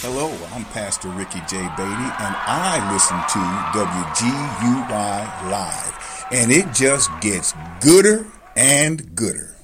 Hello, I'm Pastor Ricky J. Beatty, and I listen to WGUY Live, and it just gets gooder and gooder.